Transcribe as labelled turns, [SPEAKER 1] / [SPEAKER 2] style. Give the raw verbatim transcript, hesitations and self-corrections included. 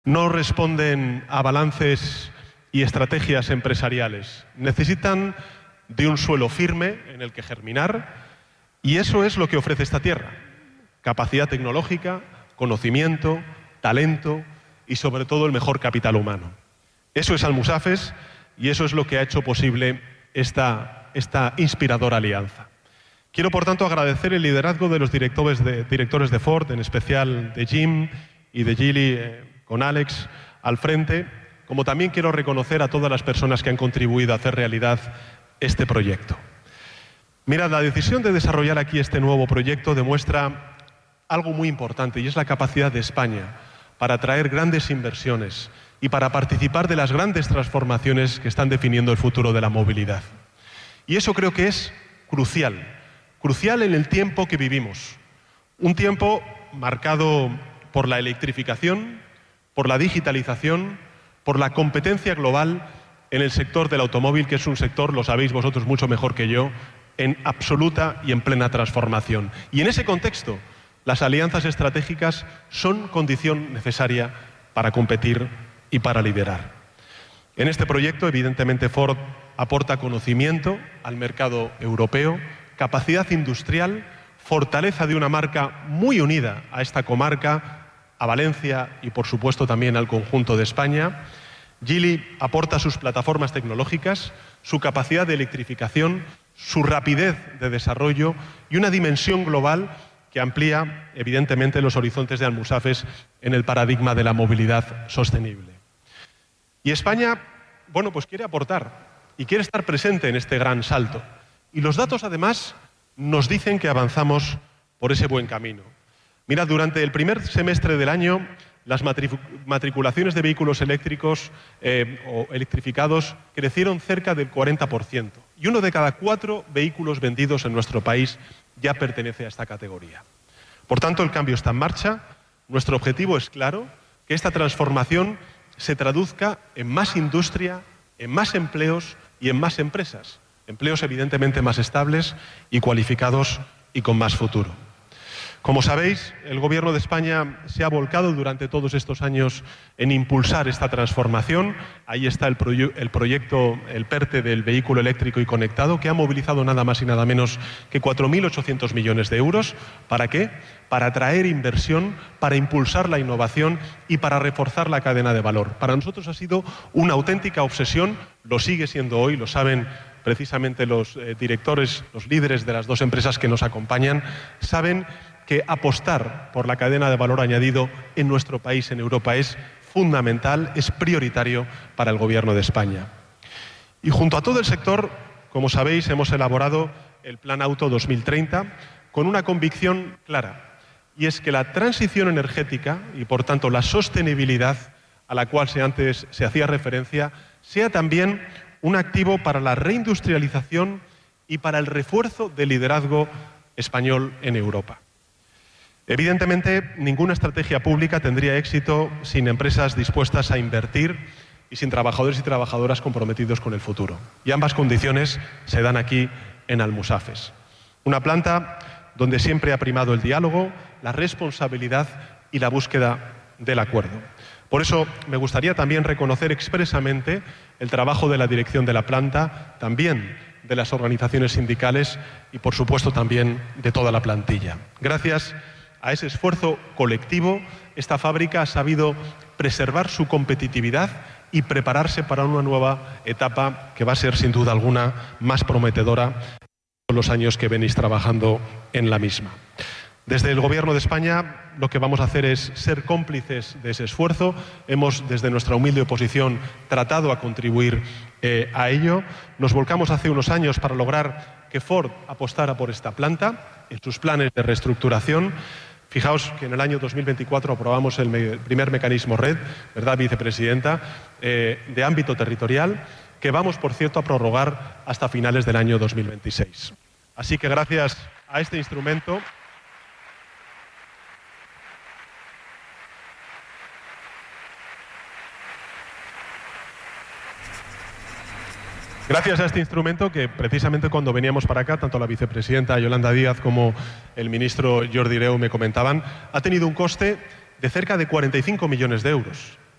[SPEAKER 1] no responden a balances y estrategias empresariales. Necesitan de un suelo firme en el que germinar, y eso es lo que ofrece esta tierra: capacidad tecnológica, conocimiento, talento y sobre todo el mejor capital humano. Eso es Almusafes y eso es lo que ha hecho posible esta, esta inspiradora alianza. Quiero, por tanto, agradecer el liderazgo de los directores de, directores de Ford, en especial de Jim y de Geely, eh, con Alex al frente, como también quiero reconocer a todas las personas que han contribuido a hacer realidad este proyecto. Mirad, la decisión de desarrollar aquí este nuevo proyecto demuestra algo muy importante, y es la capacidad de España para atraer grandes inversiones y para participar de las grandes transformaciones que están definiendo el futuro de la movilidad. Y eso creo que es crucial, crucial en el tiempo que vivimos. Un tiempo marcado por la electrificación, por la digitalización, por la competencia global en el sector del automóvil, que es un sector, lo sabéis vosotros mucho mejor que yo, en absoluta y en plena transformación. Y en ese contexto, las alianzas estratégicas son condición necesaria para competir y para liderar. En este proyecto, evidentemente, Ford aporta conocimiento al mercado europeo, capacidad industrial, fortaleza de una marca muy unida a esta comarca, a Valencia y, por supuesto, también al conjunto de España. Geely aporta sus plataformas tecnológicas, su capacidad de electrificación, su rapidez de desarrollo y una dimensión global que amplía, evidentemente, los horizontes de Almusafes en el paradigma de la movilidad sostenible. Y España, bueno, pues quiere aportar y quiere estar presente en este gran salto. Y los datos, además, nos dicen que avanzamos por ese buen camino. Mirad, durante el primer semestre del año, las matriculaciones de vehículos eléctricos eh, o electrificados crecieron cerca del cuarenta por ciento. Y uno de cada cuatro vehículos vendidos en nuestro país ya pertenece a esta categoría. Por tanto, el cambio está en marcha. Nuestro objetivo es claro: que esta transformación se traduzca en más industria, en más empleos y en más empresas. Empleos evidentemente más estables y cualificados y con más futuro. Como sabéis, el Gobierno de España se ha volcado durante todos estos años en impulsar esta transformación. Ahí está el, proye el proyecto, el PERTE del vehículo eléctrico y conectado, que ha movilizado nada más y nada menos que cuatro mil ochocientos millones de euros. ¿Para qué? Para atraer inversión, para impulsar la innovación y para reforzar la cadena de valor. Para nosotros ha sido una auténtica obsesión, lo sigue siendo hoy, lo saben precisamente los eh, directores, los líderes de las dos empresas que nos acompañan, saben que apostar por la cadena de valor añadido en nuestro país, en Europa, es fundamental, es prioritario para el Gobierno de España. Y junto a todo el sector, como sabéis, hemos elaborado el Plan Auto dos mil treinta con una convicción clara, y es que la transición energética y, por tanto, la sostenibilidad a la cual se antes se hacía referencia, sea también un activo para la reindustrialización y para el refuerzo del liderazgo español en Europa. Evidentemente, ninguna estrategia pública tendría éxito sin empresas dispuestas a invertir y sin trabajadores y trabajadoras comprometidos con el futuro. Y ambas condiciones se dan aquí en Almusafes. Una planta donde siempre ha primado el diálogo, la responsabilidad y la búsqueda del acuerdo. Por eso me gustaría también reconocer expresamente el trabajo de la dirección de la planta, también de las organizaciones sindicales y, por supuesto, también de toda la plantilla. Gracias a ese esfuerzo colectivo, esta fábrica ha sabido preservar su competitividad y prepararse para una nueva etapa que va a ser, sin duda alguna, más prometedora en los años que venís trabajando en la misma. Desde el Gobierno de España lo que vamos a hacer es ser cómplices de ese esfuerzo. Hemos, desde nuestra humilde oposición, tratado a contribuir eh, a ello. Nos volcamos hace unos años para lograr que Ford apostara por esta planta en sus planes de reestructuración. Fijaos que en el año dos mil veinticuatro aprobamos el, me el primer mecanismo RED, ¿verdad, vicepresidenta?, eh, de ámbito territorial, que vamos, por cierto, a prorrogar hasta finales del año dos mil veintiséis. Así que gracias a este instrumento, Gracias a este instrumento que, precisamente cuando veníamos para acá, tanto la vicepresidenta Yolanda Díaz como el ministro Jordi Hereu me comentaban, ha tenido un coste de cerca de cuarenta y cinco millones de euros.